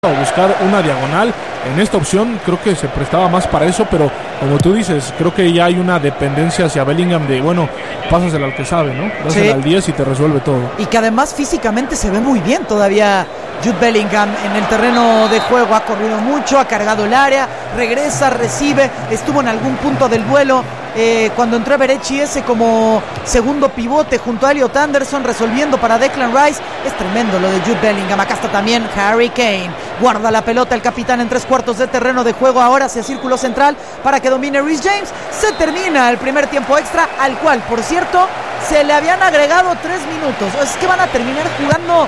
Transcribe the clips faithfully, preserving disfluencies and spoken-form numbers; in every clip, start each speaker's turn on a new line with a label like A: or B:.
A: o buscar una diagonal. En esta opción creo que se prestaba más para eso, pero como tú dices, creo que ya hay una dependencia hacia Bellingham de, bueno, pásasela al que sabe, ¿no? Dásela
B: Sí.
A: al diez y te resuelve todo.
B: Y que además físicamente se ve muy bien todavía Jude Bellingham en el terreno de juego. Ha corrido mucho, ha cargado el área, regresa, recibe, estuvo en algún punto del duelo eh, cuando entró Everechi ese como segundo pivote junto a Elliot Anderson resolviendo para Declan Rice. Es tremendo lo de Jude Bellingham. Acá está también Harry Kane, guarda la pelota el capitán en tres cuartos de terreno de juego, ahora hacia círculo central para que domine Reece James. Se termina el primer tiempo extra, al cual por cierto se le habían agregado tres minutos. Es que van a terminar jugando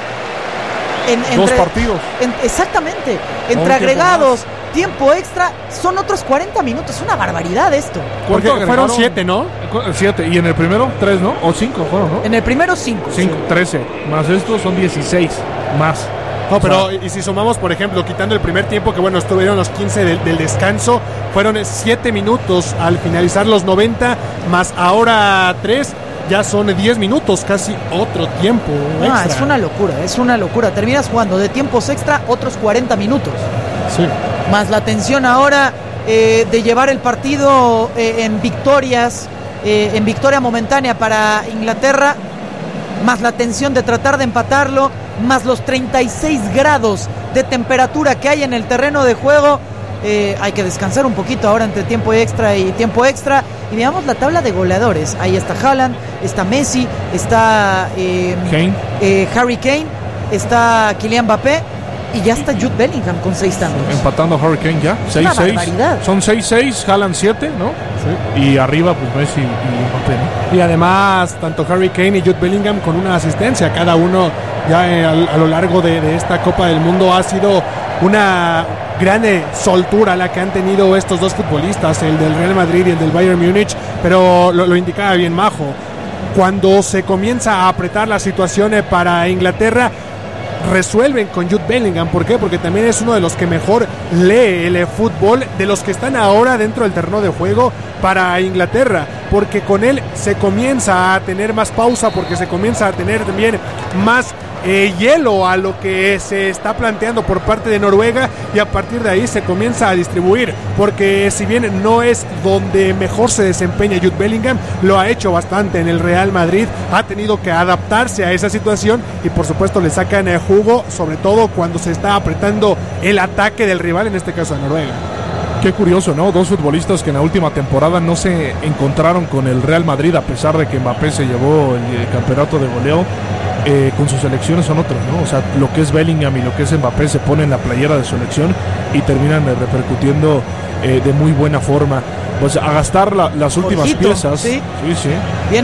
B: En, entre,
A: Dos partidos.
B: En, exactamente. Entre
A: Un tiempo
B: agregados, tiempo extra, son otros cuarenta minutos. Una barbaridad esto.
C: Porque
A: ¿Cuánto
C: fueron
A: agregaron?
C: siete, ¿no?
A: Siete. Y en el primero, tres, ¿no? O cinco fueron, ¿no?
B: En el primero, cinco.
A: Cinco, trece. Más estos son dieciséis. Más.
C: No, pero
A: O sea,
C: y si sumamos, por ejemplo, quitando el primer tiempo, que bueno, estuvieron los quince del, del descanso, fueron siete minutos al finalizar los noventa, más ahora tres, ya son diez minutos, casi otro tiempo
B: Ah,
C: extra.
B: es una locura, es una locura. Terminas jugando de tiempos extra otros cuarenta minutos.
C: Sí.
B: Más la tensión ahora eh, de llevar el partido eh, en victorias, eh, en victoria momentánea para Inglaterra, más la tensión de tratar de empatarlo, más los treinta y seis grados de temperatura que hay en el terreno de juego. Eh, hay que descansar un poquito ahora entre tiempo extra y tiempo extra. Y veamos la tabla de goleadores. Ahí está Haaland, está Messi, está eh,
A: Kane.
B: eh, Harry Kane, está Kylian Mbappé y ya está Jude Bellingham con seis tantos.
A: Empatando a Harry Kane ya.
B: Es
A: seis
B: una
A: seis.
B: barbaridad.
A: Son seis seis, Haaland siete, ¿no?
C: Sí.
A: Y arriba, pues Messi y Mbappé, ¿no?
C: Y además, tanto Harry Kane y Jude Bellingham con una asistencia. Cada uno ya eh, a, a lo largo de, de esta Copa del Mundo ha sido una gran eh, soltura la que han tenido estos dos futbolistas, el del Real Madrid y el del Bayern Múnich. Pero lo, lo indicaba bien Majo. Cuando se comienza a apretar la situación eh, para Inglaterra, resuelven con Jude Bellingham. ¿Por qué? Porque también es uno de los que mejor lee el fútbol de los que están ahora dentro del terreno de juego para Inglaterra, porque con él se comienza a tener más pausa, porque se comienza a tener también más eh, hielo a lo que se está planteando por parte de Noruega, y a partir de ahí se comienza a distribuir, porque si bien no es donde mejor se desempeña Jude Bellingham, lo ha hecho bastante en el Real Madrid, ha tenido que adaptarse a esa situación y por supuesto le sacan el jugo, sobre todo cuando se está apretando el ataque del rival, en este caso de Noruega.
A: Qué curioso, ¿no? Dos futbolistas que en la última temporada no se encontraron con el Real Madrid, a pesar de que Mbappé se llevó el, el campeonato de goleo. Eh, con sus selecciones son otros, ¿no? O sea, lo que es Bellingham y lo que es Mbappé se pone en la playera de su selección y terminan eh, repercutiendo eh, de muy buena forma. Pues a gastar la, las últimas
B: Jorgito,
A: piezas.
B: sí.
A: sí, sí.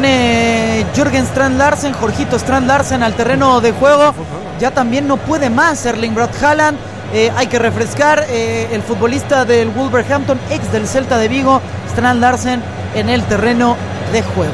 B: Viene Jürgen Strand Larsen, Jorgito Strand Larsen al terreno de juego. Ya también no puede más Erling Braut Haaland. Eh, hay que refrescar eh, el futbolista del Wolverhampton, ex del Celta de Vigo, Strand Larsen en el terreno de juego.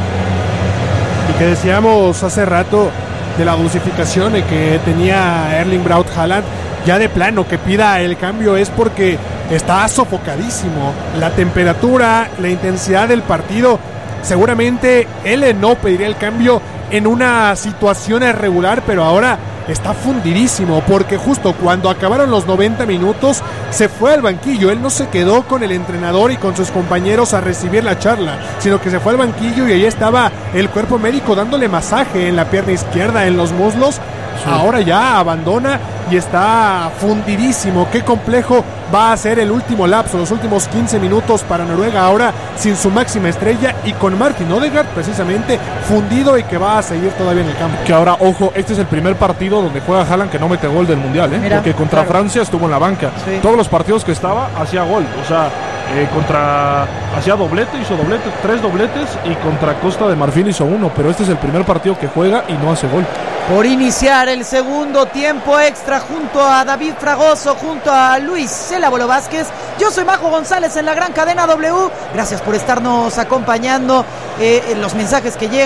C: Y que decíamos hace rato de la dosificación que tenía Erling Braut Haaland, ya de plano que pida el cambio es porque está sofocadísimo. La temperatura, la intensidad del partido, seguramente él no pediría el cambio en una situación irregular, pero ahora está fundidísimo, porque justo cuando acabaron los noventa minutos se fue al banquillo. Él no se quedó con el entrenador y con sus compañeros a recibir la charla, sino que se fue al banquillo y ahí estaba el cuerpo médico dándole masaje en la pierna izquierda, en los muslos. Sí. Ahora ya abandona y está fundidísimo. Qué complejo va a ser el último lapso, los últimos quince minutos para Noruega, ahora sin su máxima estrella y con Martin Odegaard precisamente fundido y que va a seguir todavía en el campo.
A: Que ahora, ojo, este es el primer partido donde juega Haaland que no mete gol del Mundial, ¿eh?
B: Mira,
A: porque contra
B: claro.
A: Francia estuvo en la banca.
B: Sí.
A: Todos los partidos que estaba hacía gol, o sea, eh, contra hacía doblete, hizo doblete, tres dobletes, y contra Costa de Marfil hizo uno, pero este es el primer partido que juega y no hace gol.
B: Por iniciar el segundo tiempo extra junto a David Fragoso, junto a Luis Celábolo Vázquez. Yo soy Majo González en la gran cadena W. Gracias por estarnos acompañando, eh, en los mensajes que llegan.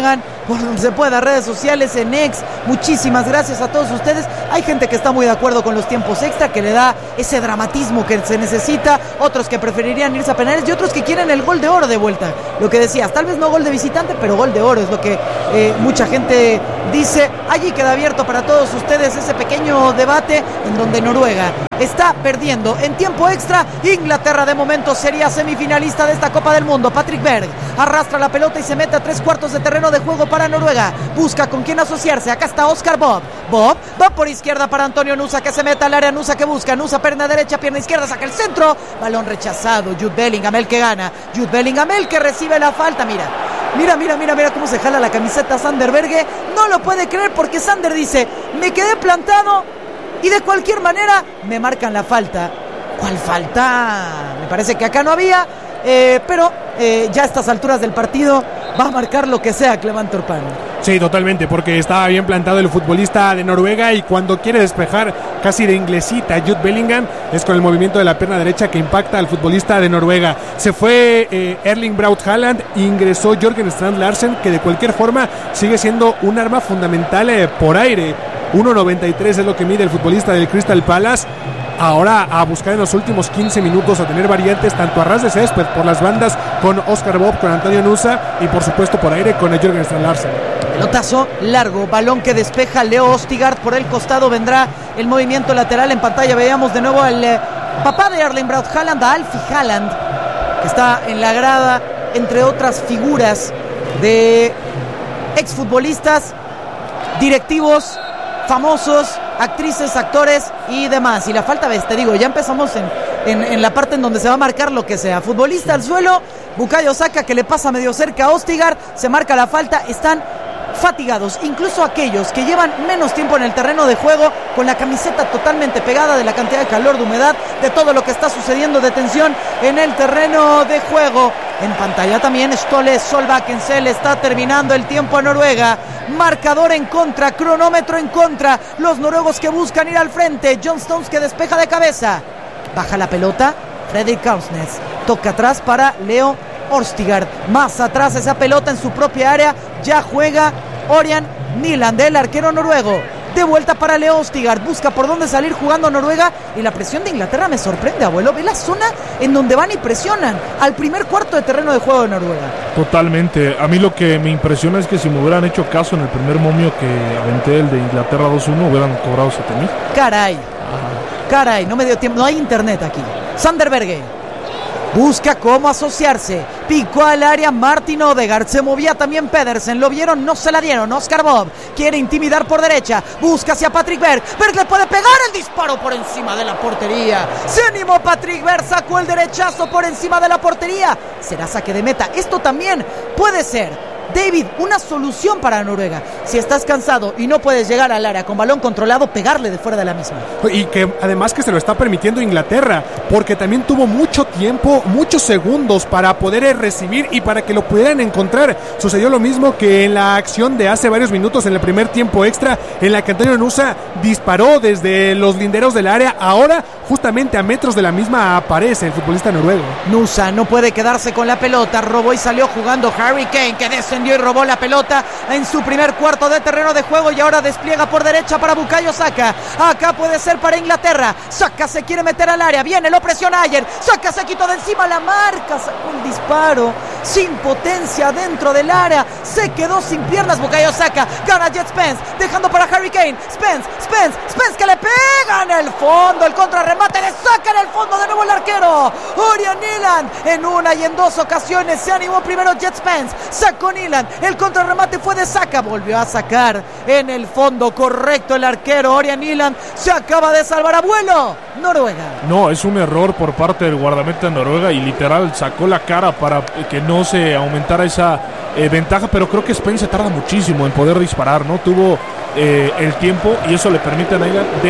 B: por donde se pueda, redes sociales, en X. Muchísimas gracias a todos ustedes. Hay gente que está muy de acuerdo con los tiempos extra, que le da ese dramatismo que se necesita, otros que preferirían irse a penales y otros que quieren el gol de oro de vuelta. Lo que decías, tal vez no gol de visitante, pero gol de oro es lo que eh, mucha gente dice. Allí queda abierto para todos ustedes ese pequeño debate en donde Noruega está perdiendo en tiempo extra. Inglaterra de momento sería semifinalista de esta Copa del Mundo. Patrick Berg arrastra la pelota y se mete a tres cuartos de terreno de juego para Noruega. Busca con quién asociarse. Acá está Oscar Bob. Bob va por izquierda para Antonio Nusa, que se mete al área. Nusa que busca. Nusa pierna derecha, pierna izquierda, saca el centro. Balón rechazado. Jude Bellingham el que gana. Jude Bellingham el que recibe la falta. Mira. Mira, mira, mira, mira cómo se jala la camiseta Sander Berge. No lo puede creer porque Sander dice: me quedé plantado y de cualquier manera me marcan la falta. ¿Cuál falta? Me parece que acá no había, eh, pero eh, ya a estas alturas del partido va a marcar lo que sea Clement Turpin.
C: Sí, totalmente, porque estaba bien plantado el futbolista de Noruega y cuando quiere despejar casi de inglesita Jude Bellingham es con el movimiento de la pierna derecha que impacta al futbolista de Noruega. Se fue eh, Erling Braut Haaland, ingresó Jørgen Strand Larsen, que de cualquier forma sigue siendo un arma fundamental eh, por aire. uno noventa y tres es lo que mide el futbolista del Crystal Palace. Ahora a buscar en los últimos quince minutos a tener variantes tanto a ras de césped por las bandas con Oscar Bob, con Antonio Nusa y por supuesto por aire con el Jørgen Strand Larsen.
B: Pelotazo largo, balón que despeja Leo Ostigard. Por el costado vendrá el movimiento lateral. En pantalla veíamos de nuevo al eh, papá de Erling Braut Haaland, a Alfie Haaland, que está en la grada, entre otras figuras de exfutbolistas, directivos, famosos, actrices, actores y demás. Y la falta, ves, te digo, ya empezamos en, en, en la parte en donde se va a marcar lo que sea. Futbolista al suelo, Bukayo Saka que le pasa medio cerca a Ostigard, se marca la falta. Están fatigados, incluso aquellos que llevan menos tiempo en el terreno de juego, con la camiseta totalmente pegada de la cantidad de calor, de humedad, de todo lo que está sucediendo, de tensión en el terreno de juego. En pantalla también Ståle Solbakken. Se le está terminando el tiempo a Noruega. Marcador en contra, cronómetro en contra. Los noruegos que buscan ir al frente. John Stones que despeja de cabeza. Baja la pelota Fredrik Kausnes. Toca atrás para Leo Ostigard. Más atrás esa pelota en su propia área. Ya juega Ørjan Nyland, el arquero noruego. De vuelta para Leo Ostigard. Busca por dónde salir jugando Noruega. Y la presión de Inglaterra me sorprende, abuelo. Ve la zona en donde van y presionan al primer cuarto de terreno de juego de Noruega.
A: Totalmente. A mí lo que me impresiona es que si me hubieran hecho caso en el primer momio que aventé, el de Inglaterra dos uno, hubieran cobrado siete mil.
B: Caray. Ajá. Caray, no me dio tiempo. No hay internet aquí. Sander Berge busca cómo asociarse. Picó al área Martin Odegaard. Se movía también Pedersen. Lo vieron, no se la dieron. Oscar Bob quiere intimidar por derecha. Busca hacia Patrick Berg. Berg le puede pegar el disparo por encima de la portería. Se animó Patrick Berg. Sacó el derechazo por encima de la portería. Será saque de meta. Esto también puede ser, David, una solución para Noruega. Si estás cansado y no puedes llegar al área con balón controlado, pegarle de fuera de la misma.
C: Y que además que se lo está permitiendo Inglaterra, porque también tuvo mucho tiempo, muchos segundos para poder recibir y para que lo pudieran encontrar. Sucedió lo mismo que en la acción de hace varios minutos en el primer tiempo extra, en la que Antonio Nusa disparó desde los linderos del área. Ahora, justamente a metros de la misma, aparece el futbolista noruego.
B: Nusa no puede quedarse con la pelota. Robó y salió jugando Harry Kane, que descendió y robó la pelota en su primer cuarto de terreno de juego y ahora despliega por derecha para Bukayo Saka. Acá puede ser para Inglaterra. Saka se quiere meter al área, viene, lo presiona ayer. Saka se quitó de encima la marca, sacó el disparo sin potencia dentro del área, se quedó sin piernas Bukayo Saka. Gana Jet Spence, dejando para Harry Kane. Spence, Spence, Spence que le pega en el fondo, el contrarremate le saca en el fondo de nuevo el arquero Ørjan Nyland. En una y en dos ocasiones se animó primero Jet Spence, sacó Nyland. El contrarremate fue de Saka, volvió a sacar en el fondo correcto el arquero Ørjan Nyland. Se acaba de salvar, abuelo. Noruega.
A: No, es un error por parte del guardameta de Noruega y literal sacó la cara para que no se aumentara esa eh, ventaja, pero creo que Spence tarda muchísimo en poder disparar, ¿no? Tuvo eh, el tiempo y eso le permite a Nyland de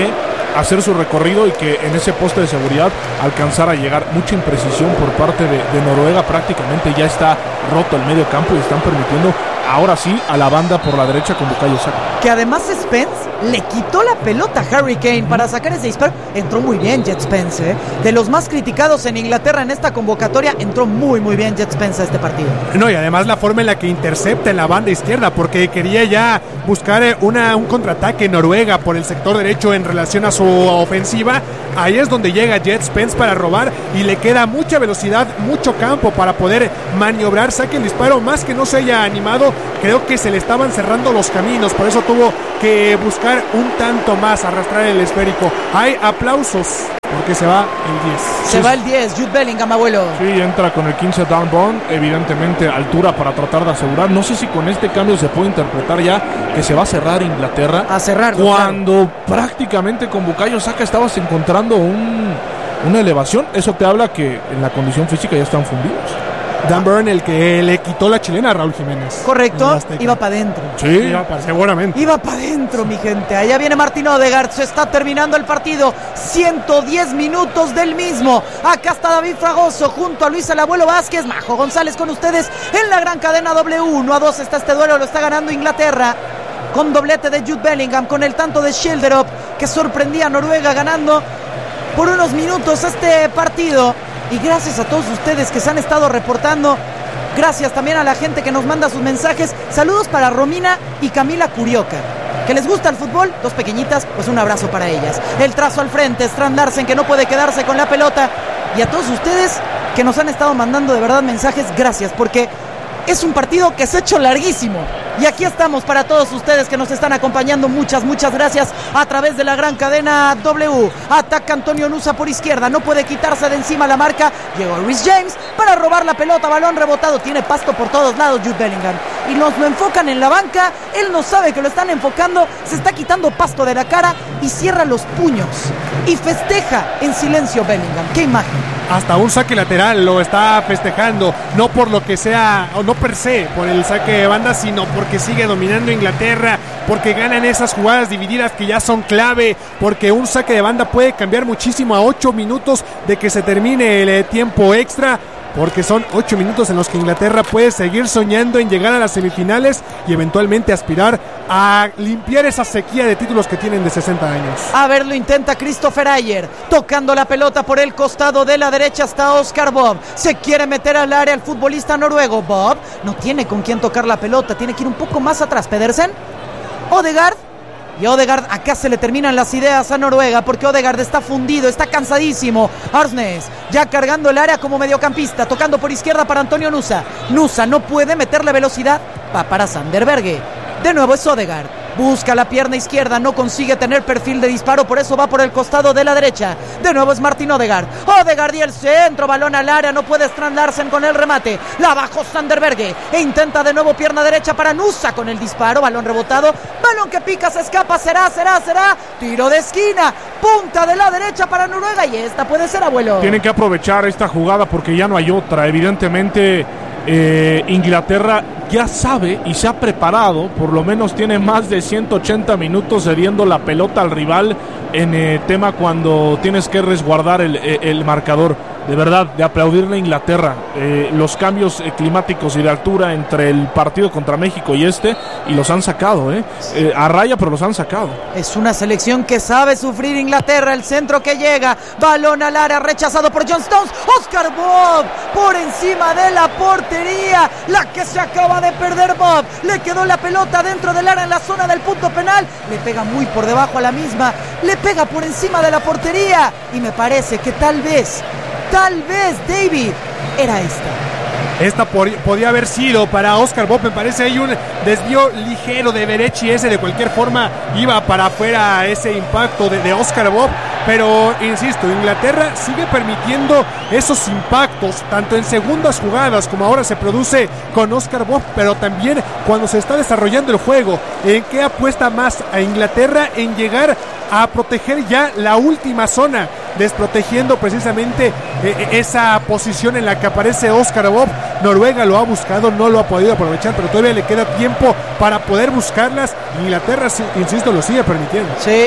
A: hacer su recorrido y que en ese poste de seguridad alcanzara a llegar. Mucha imprecisión por parte de, de Noruega, prácticamente ya está roto el medio campo y están permitiendo ahora sí a la banda por la derecha con Bukayo Saka.
B: Que además Spence le quitó la pelota a Harry Kane para sacar ese disparo. Entró muy bien Jet Spence, ¿eh? De los más criticados en Inglaterra en esta convocatoria, entró muy muy bien Jet Spence a este partido.
C: No, y además la forma en la que intercepta en la banda izquierda, porque quería ya buscar una, un contraataque en Noruega por el sector derecho en relación a su ofensiva. Ahí es donde llega Jet Spence para robar y le queda mucha velocidad, mucho campo para poder maniobrar. Saque el disparo, más que no se haya animado, creo que se le estaban cerrando los caminos, por eso tuvo que buscar un tanto más, arrastrar el esférico. Hay aplausos porque se va el diez.
B: Se sí. va el diez, Jude Bellingham, abuelo.
A: Sí, entra con el quince Dan Burn, evidentemente altura para tratar de asegurar. No sé si con este cambio se puede interpretar ya que se va a cerrar Inglaterra.
B: A cerrar.
A: Cuando claro. prácticamente con Bukayo Saka estabas encontrando un, una elevación. Eso te habla que en la condición física ya están fundidos.
C: Dan Burn, el que le quitó la chilena a Raúl Jiménez.
B: Correcto, iba para adentro.
A: Sí,
C: iba pa, seguramente.
B: Iba para adentro, mi gente. Allá viene Martín Odegaard, se está terminando el partido. ciento diez minutos del mismo. Acá está David Fragoso junto a Luis el Abuelo Vázquez. Majo González con ustedes en la gran cadena W. uno a dos está este duelo, lo está ganando Inglaterra. Con doblete de Jude Bellingham, con el tanto de Schilderup, que sorprendía a Noruega ganando por unos minutos este partido. Y gracias a todos ustedes que se han estado reportando. Gracias también a la gente que nos manda sus mensajes. Saludos para Romina y Camila Curioca, que les gusta el fútbol, dos pequeñitas, pues un abrazo para ellas. El trazo al frente, Strand Larsen, que no puede quedarse con la pelota. Y a todos ustedes que nos han estado mandando de verdad mensajes, gracias, porque es un partido que se ha hecho larguísimo. Y aquí estamos para todos ustedes que nos están acompañando. Muchas, muchas gracias a través de la gran cadena W. Ataca Antonio Nusa por izquierda. No puede quitarse de encima la marca. Llegó Reece James para robar la pelota. Balón rebotado. Tiene pasto por todos lados Jude Bellingham. Y nos lo enfocan en la banca. Él no sabe que lo están enfocando. Se está quitando pasto de la cara y cierra los puños. Y festeja en silencio Bellingham. ¡Qué imagen!
C: Hasta un saque lateral lo está festejando, no por lo que sea, o no per se por el saque de banda, sino porque sigue dominando Inglaterra, porque ganan esas jugadas divididas que ya son clave, porque un saque de banda puede cambiar muchísimo a ocho minutos de que se termine el eh, tiempo extra. Porque son ocho minutos en los que Inglaterra puede seguir soñando en llegar a las semifinales y eventualmente aspirar a limpiar esa sequía de títulos que tienen de sesenta años.
B: A ver, lo intenta Christopher Ayer, tocando la pelota por el costado de la derecha hasta Oscar Bob. Se quiere meter al área el futbolista noruego. Bob no tiene con quién tocar la pelota, tiene que ir un poco más atrás. Pedersen, Odegaard. Y Odegaard, acá se le terminan las ideas a Noruega, porque Odegaard está fundido, está cansadísimo. Arsnes ya cargando el área como mediocampista, tocando por izquierda para Antonio Nusa. Nusa no puede meterle velocidad, va para Sander Berge. De nuevo es Odegaard. Busca la pierna izquierda, no consigue tener perfil de disparo, por eso va por el costado de la derecha. De nuevo es Martín Odegaard. Odegaard y el centro, balón al área, no puede Strand Larsen con el remate. La bajó Sander Berge e intenta de nuevo pierna derecha para Nusa con el disparo, balón rebotado. Balón que pica, se escapa, será, será, será. Tiro de esquina, punta de la derecha para Noruega y esta puede ser, abuelo.
A: Tienen que aprovechar esta jugada porque ya no hay otra, evidentemente. Eh, Inglaterra ya sabe y se ha preparado, por lo menos tiene más de ciento ochenta minutos cediendo la pelota al rival en eh, tema cuando tienes que resguardar el, el marcador. De verdad, de aplaudirle a Inglaterra eh, los cambios eh, climáticos y de altura entre el partido contra México y este, y los han sacado, eh, eh, a raya, pero los han sacado.
B: Es una selección que sabe sufrir Inglaterra. El centro que llega, balón al área, rechazado por John Stones. Oscar Bob por encima de la portería, la que se acaba de perder Bob. Le quedó la pelota dentro del área en la zona del punto penal, le pega muy por debajo a la misma, le pega por encima de la portería y me parece que tal vez Tal vez, David, era esta.
C: Esta por, podía haber sido para Oscar Bob. Me parece hay un desvío ligero de Berechi. Ese de cualquier forma iba para afuera ese impacto de, de Oscar Bob. Pero, insisto, Inglaterra sigue permitiendo esos impactos, tanto en segundas jugadas como ahora se produce con Oscar Bob, pero también cuando se está desarrollando el juego. ¿En qué apuesta más a Inglaterra? En llegar a proteger ya la última zona, desprotegiendo precisamente eh, esa posición en la que aparece Oscar Bob. Noruega lo ha buscado, no lo ha podido aprovechar, pero todavía le queda tiempo para poder buscarlas. Inglaterra, insisto, lo sigue permitiendo.
B: Sí,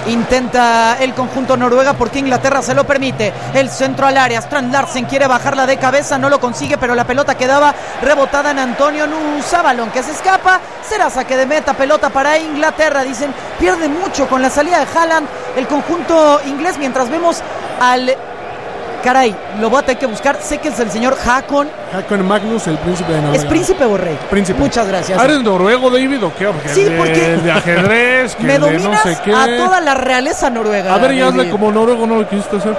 B: Intenta el conjunto Noruega porque Inglaterra se lo permite. El centro al área. Strand Larsen quiere bajarla de cabeza. No lo consigue, pero la pelota quedaba rebotada en Antonio Nusa. Balón que se escapa. Será saque de meta. Pelota para Inglaterra. Dicen, pierde mucho con la salida de Haaland el conjunto inglés. Mientras vemos al... Caray, lo voy a tener que buscar. Sé que es el señor Hakon.
C: Hakon Magnus, el príncipe de Noruega.
B: ¿Es príncipe o rey?
C: Príncipe.
B: Muchas gracias.
A: ¿Eres noruego, David, o qué? Porque
B: sí,
A: de,
B: porque
A: de ajedrez, que
B: me
A: de
B: dominas
A: no sé qué.
B: a toda la realeza noruega.
A: A ver, ya
B: David.
A: hazle como noruego, no lo quisiste hacer.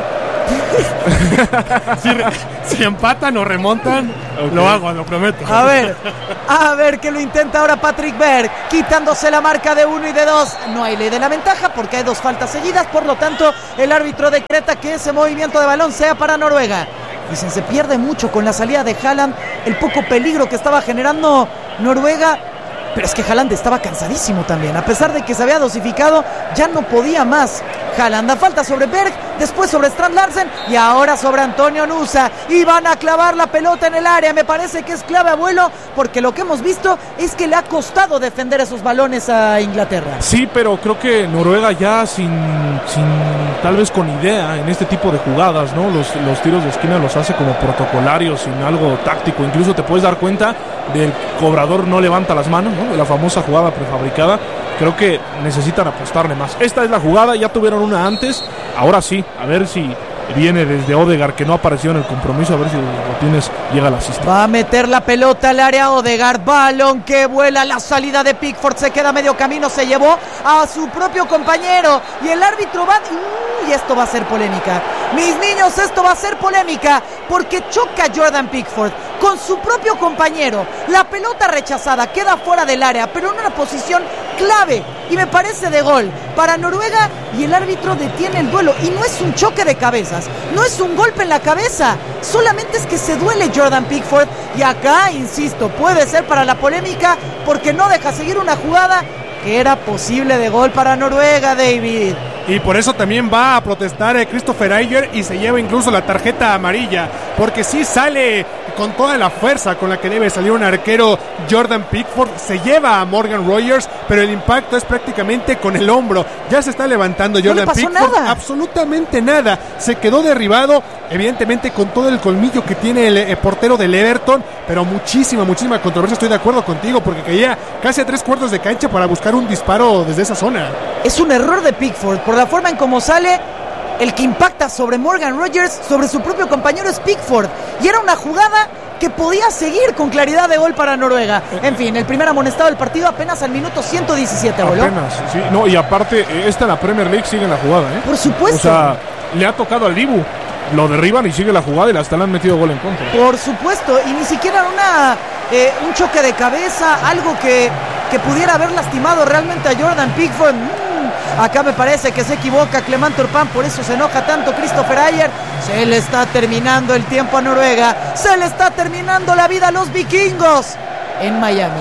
C: si, si empatan o remontan, okay. Lo hago, lo prometo.
B: A ver, a ver que lo intenta ahora Patrick Berg, quitándose la marca de uno y de dos. No hay ley de la ventaja porque hay dos faltas seguidas, por lo tanto el árbitro decreta que ese movimiento de balón sea para Noruega. Dicen, se pierde mucho con la salida de Haaland, el poco peligro que estaba generando Noruega. Pero es que Haaland estaba cansadísimo también. A pesar de que se había dosificado, ya no podía más. Haaland, da falta sobre Berg, después sobre Strand Larsen y ahora sobre Antonio Nusa. Y van a clavar la pelota en el área. Me parece que es clave, abuelo, porque lo que hemos visto es que le ha costado defender esos balones a Inglaterra.
A: Sí, pero creo que Noruega ya sin, sin tal vez con idea en este tipo de jugadas, ¿no? Los, los tiros de esquina los hace como protocolarios, sin algo táctico. Incluso te puedes dar cuenta del cobrador no levanta las manos, ¿no? De la famosa jugada prefabricada. Creo que necesitan apostarle más. Esta es la jugada, ya tuvieron una antes. Ahora sí, a ver si viene desde Odegaard, que no apareció en el compromiso. A ver si Botines llega a la asistencia.
B: Va a meter la pelota al área Odegaard. Balón que vuela. La salida de Pickford se queda a medio camino. Se llevó a su propio compañero. Y el árbitro va... Y esto va a ser polémica. Mis niños, esto va a ser polémica. Porque choca Jordan Pickford con su propio compañero. La pelota rechazada queda fuera del área, pero en una posición clave. Y me parece de gol para Noruega. Y el árbitro detiene el duelo. Y no es un choque de cabezas. No es un golpe en la cabeza. Solamente es que se duele Jordan Pickford. Y acá, insisto, puede ser para la polémica, porque no deja seguir una jugada que era posible de gol para Noruega, David.
C: Y por eso también va a protestar eh, Christopher Ayer y se lleva incluso la tarjeta amarilla, porque sí sale con toda la fuerza con la que debe salir un arquero. Jordan Pickford se lleva a Morgan Rogers, pero el impacto es prácticamente con el hombro. Ya se está levantando Jordan
B: no le pasó
C: Pickford,
B: nada.
C: Absolutamente nada. Se quedó derribado, evidentemente con todo el colmillo que tiene el eh, portero del Everton, pero muchísima, muchísima controversia. Estoy de acuerdo contigo, porque caía casi a tres cuartos de cancha para buscar un disparo desde esa zona.
B: Es un error de Pickford, por la forma en cómo sale. El que impacta sobre Morgan Rogers, sobre su propio compañero, es Pickford. Y era una jugada que podía seguir con claridad de gol para Noruega. En fin, el primer amonestado del partido apenas al minuto ciento diecisiete, ¿boludo?
A: Apenas, sí. No, y aparte, esta en la Premier League sigue en la jugada, ¿eh?
B: Por supuesto.
A: O sea, le ha tocado al Dibu. Lo derriban y sigue la jugada y hasta le han metido gol en contra.
B: Por supuesto, y ni siquiera una eh, un choque de cabeza, algo que, que pudiera haber lastimado realmente a Jordan Pickford. Mm, acá me parece que se equivoca Clement Turpin, por eso se enoja tanto Christopher Ayer. Se le está terminando el tiempo a Noruega, se le está terminando la vida a los vikingos en Miami.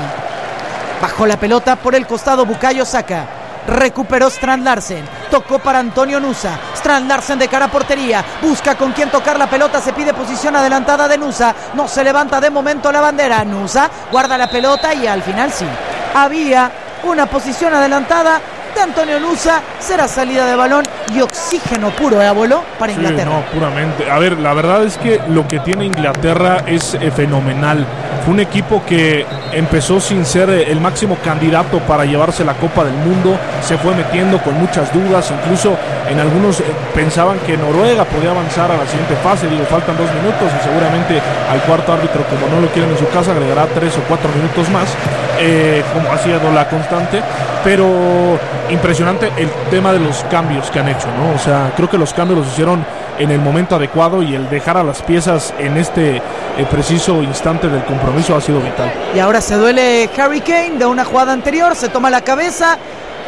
B: Bajó la pelota por el costado Bukayo Saka. Recuperó Strand Larsen, tocó para Antonio Nusa. Strand Larsen de cara a portería, busca con quién tocar la pelota, se pide posición adelantada de Nusa. No se levanta de momento la bandera. Nusa guarda la pelota y al final sí, había una posición adelantada de Antonio Nusa. Será salida de balón y oxígeno puro, ¿eh, abuelo? Para Inglaterra.
A: Sí, no, puramente. A ver, la verdad es que lo que tiene Inglaterra es eh, fenomenal. Fue un equipo que empezó sin ser eh, el máximo candidato para llevarse la Copa del Mundo. Se fue metiendo con muchas dudas. Incluso en algunos eh, pensaban que Noruega podía avanzar a la siguiente fase. Digo, faltan dos minutos y seguramente al cuarto árbitro, como no lo quieren en su casa, agregará tres o cuatro minutos más, eh, como ha sido la constante. Pero impresionante el tema de los cambios que han hecho, ¿no? O sea, creo que los cambios los hicieron en el momento adecuado y el dejar a las piezas en este eh, preciso instante del compromiso ha sido vital.
B: Y ahora se duele Harry Kane de una jugada anterior, se toma la cabeza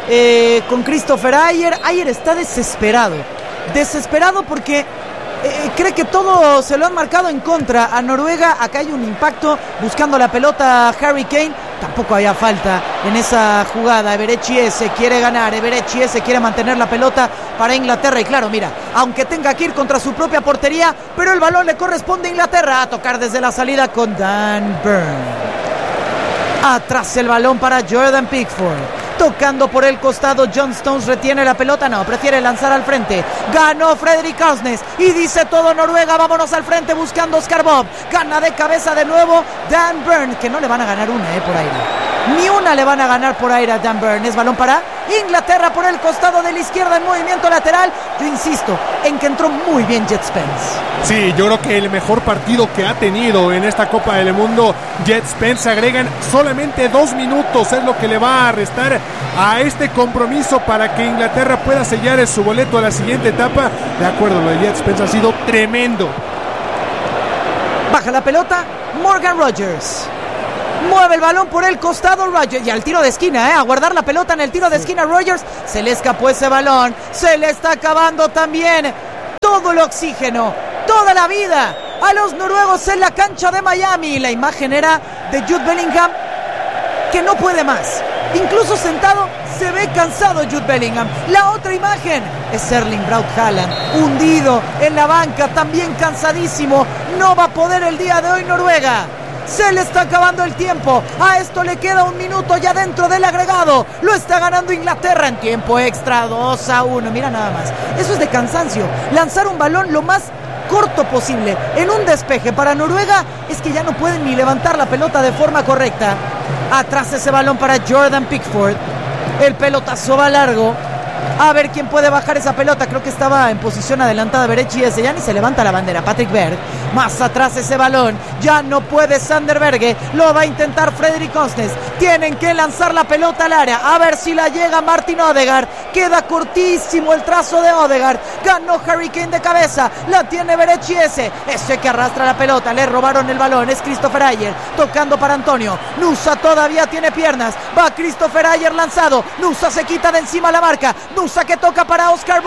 B: eh, con Christopher Ayer. Ayer está desesperado, desesperado porque eh, cree que todo se lo han marcado en contra a Noruega. Acá hay un impacto buscando la pelota Harry Kane. Tampoco había falta en esa jugada. Eberechiese quiere ganar, Eberechiese quiere mantener la pelota para Inglaterra. Y claro, mira, aunque tenga que ir contra su propia portería, pero el balón le corresponde a Inglaterra. A tocar desde la salida con Dan Burn. Atrás el balón para Jordan Pickford. Tocando por el costado, John Stones retiene la pelota, no, prefiere lanzar al frente. Ganó Fredrik Arsnes y dice todo Noruega, vámonos al frente buscando Oscar Bob. Gana de cabeza de nuevo Dan Burn, que no le van a ganar una eh, por aire. Ni una le van a ganar por aire a Dan Burn. Es balón para Inglaterra por el costado de la izquierda en movimiento lateral. Yo insisto en que entró muy bien Jet Spence.
C: Sí, yo creo que el mejor partido que ha tenido en esta Copa del Mundo Jet Spence. Agregan solamente dos minutos, es lo que le va a restar a este compromiso para que Inglaterra pueda sellar su boleto a la siguiente etapa. De acuerdo, lo de Jet Spence ha sido tremendo.
B: Baja la pelota Morgan Rogers. Mueve el balón por el costado Rogers. Y al tiro de esquina, ¿eh? A guardar la pelota en el tiro de esquina Rogers. Se le escapó ese balón. Se le está acabando también todo el oxígeno, toda la vida a los noruegos en la cancha de Miami. La imagen era de Jude Bellingham, que no puede más. Incluso sentado se ve cansado Jude Bellingham. La otra imagen es Erling Braut Haaland, hundido en la banca, también cansadísimo. No va a poder el día de hoy Noruega. Se le está acabando el tiempo. A esto le queda un minuto ya dentro del agregado. Lo está ganando Inglaterra en tiempo extra, dos a uno. Mira nada más. Eso es de cansancio. Lanzar un balón lo más corto posible en un despeje para Noruega es que ya no pueden ni levantar la pelota de forma correcta. Atrás ese balón para Jordan Pickford. El pelotazo va largo. A ver quién puede bajar esa pelota. Creo que estaba en posición adelantada Berechi ese. Ya ni se levanta la bandera. Patrick Berg. Más atrás ese balón. Ya no puede Sander Berge. Lo va a intentar Fredrik Arsnes. Tienen que lanzar la pelota al área. A ver si la llega Martin Odegaard. Queda cortísimo el trazo de Odegaard. Ganó Harry Kane de cabeza. La tiene Berechi ese. Ese que arrastra la pelota. Le robaron el balón. Es Christopher Ayer. Tocando para Antonio. Nusa todavía tiene piernas. Va Christopher Ayer lanzado. Nusa se quita de encima la marca. Nusa que toca para Oscar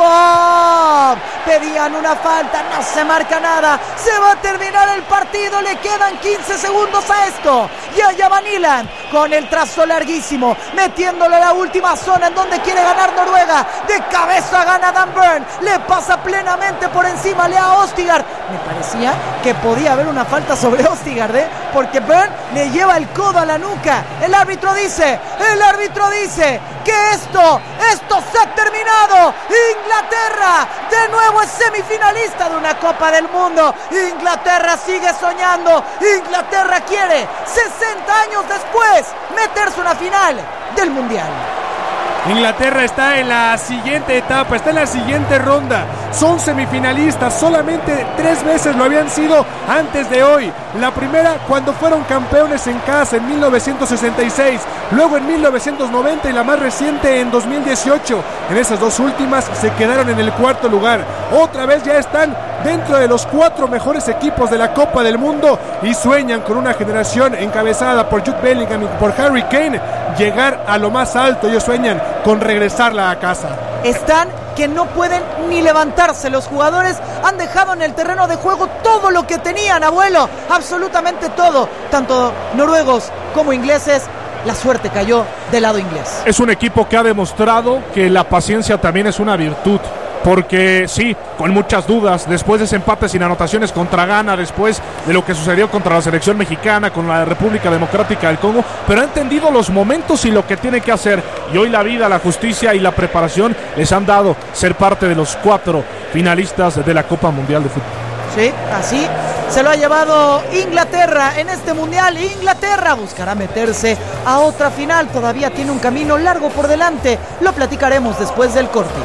B: Bob. Pedían una falta, no se marca nada. Se va a terminar el partido. Le quedan quince segundos a esto. Y allá va Nyland con el trazo larguísimo, metiéndolo a la última zona en donde quiere ganar Noruega. De cabeza gana Dan Burn. Le pasa plenamente por encima Lea Østigard. Me parecía que podía haber una falta sobre Østigard, ¿eh? Porque Burn le lleva el codo a la nuca. El árbitro dice, el árbitro dice que esto, esto se ha terminado. Inglaterra de nuevo es semifinalista de una Copa del Mundo. Inglaterra sigue soñando. Inglaterra quiere sesenta años después meterse una final del Mundial.
C: Inglaterra está en la siguiente etapa, está en la siguiente ronda. Son semifinalistas, solamente tres veces lo habían sido antes de hoy. La primera cuando fueron campeones en casa en mil novecientos sesenta y seis, luego en mil novecientos noventa y la más reciente en dos mil dieciocho. En esas dos últimas se quedaron en el cuarto lugar. Otra vez ya están dentro de los cuatro mejores equipos de la Copa del Mundo y sueñan con una generación encabezada por Jude Bellingham y por Harry Kane llegar a lo más alto. Ellos sueñan con regresarla a casa.
B: Están que no pueden ni levantarse. Los jugadores han dejado en el terreno de juego todo lo que tenían, abuelo, absolutamente todo. Tanto noruegos como ingleses. La suerte cayó del lado inglés.
A: Es un equipo que ha demostrado que la paciencia también es una virtud. Porque sí, con muchas dudas, después de ese empate sin anotaciones contra Ghana, después de lo que sucedió contra la selección mexicana, con la República Democrática del Congo, pero ha entendido los momentos y lo que tiene que hacer. Y hoy la vida, la justicia y la preparación les han dado ser parte de los cuatro finalistas de la Copa Mundial de Fútbol.
B: Sí, así se lo ha llevado Inglaterra en este Mundial. Inglaterra buscará meterse a otra final. Todavía tiene un camino largo por delante. Lo platicaremos después del corte.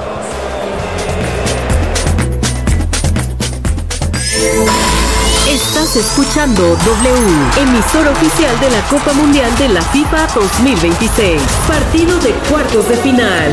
D: Estás escuchando W, emisora oficial de la Copa Mundial de la FIFA dos mil veintiséis. Partido de cuartos de final.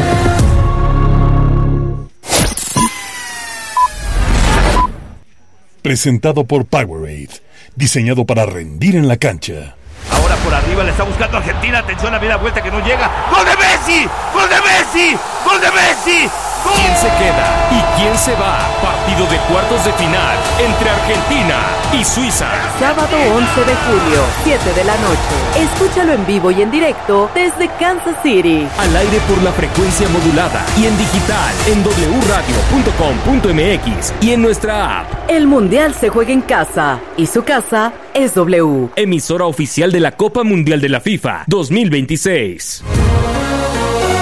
E: Presentado por Powerade, diseñado para rendir en la cancha.
F: Ahora por arriba le está buscando Argentina. Atención, a media vuelta que no llega. ¡Gol de Messi! ¡Gol de Messi! ¡Gol de Messi! ¡Gol!
G: ¿Quién se queda y quién se va? Partido de cuartos de final entre Argentina y Suiza.
D: Sábado once de julio, siete de la noche. Escúchalo en vivo y en directo desde Kansas City.
G: Al aire por la frecuencia modulada y en digital en doble u radio punto com punto m x y en nuestra app.
D: El Mundial se juega en casa y su casa es W.
G: Emisora oficial de la Copa Mundial de la FIFA dos mil veintiséis.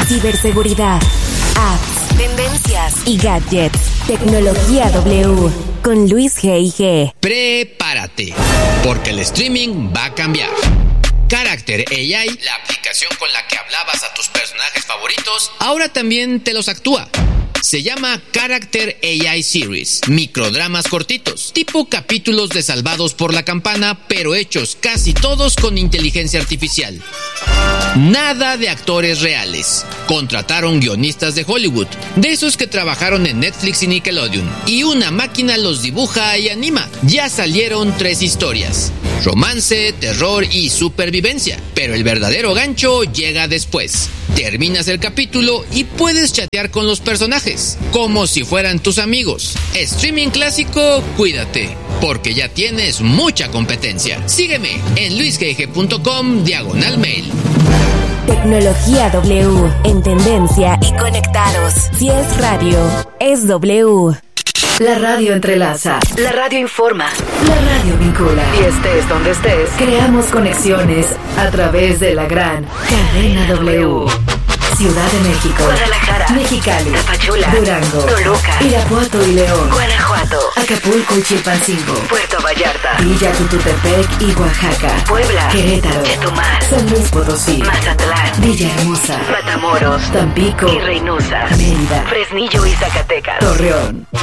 H: ciberseguridad, apps, tendencias y gadgets. Tecnología W con Luis G I G.
I: Prepárate, porque el streaming va a cambiar. Character A I, la aplicación con la que hablabas a tus personajes favoritos, ahora también te los actúa. Se llama Character A I Series, microdramas cortitos, tipo capítulos de Salvados por la Campana, pero hechos casi todos con inteligencia artificial. Nada de actores reales. Contrataron guionistas de Hollywood, de esos que trabajaron en Netflix y Nickelodeon, y una máquina los dibuja y anima. Ya salieron tres historias: romance, terror y supervivencia, pero el verdadero gancho llega después. Terminas el capítulo y puedes chatear con los personajes, como si fueran tus amigos. Streaming clásico, cuídate, porque ya tienes mucha competencia. Sígueme en luisgg.com diagonal mail.
H: Tecnología W, en tendencia y conectados. Si es radio, es W.
D: La radio entrelaza, la radio informa, la radio vincula. Y estés donde estés, creamos conexiones a través de la gran cadena W. Ciudad de México, Guadalajara, Mexicali, Tapachula, Durango, Toluca, Irapuato y León, Guanajuato, Acapulco y Chilpancingo, Puerto Vallarta, Villa Cututepec y Oaxaca, Puebla, Querétaro, Chetumal, San Luis Potosí, Mazatlán, Villahermosa, Matamoros, Tampico y Reynosa, Mérida, Fresnillo y Zacatecas, Torreón.